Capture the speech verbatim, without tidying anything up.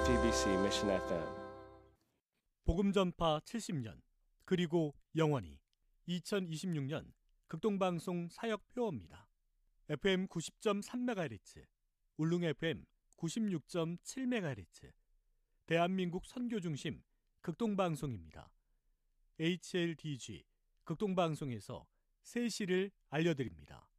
제이티비씨 Mission 에프엠 복음전파 칠십 년 그리고 영원히 이천이십육 년 극동방송 사역표어입니다. 에프엠 구십 점 삼 메가헤르츠, 울릉 에프엠 구십육 점 칠 메가헤르츠, 대한민국 선교중심 극동방송입니다. 에이치엘디지 극동방송에서 새 시를 알려드립니다.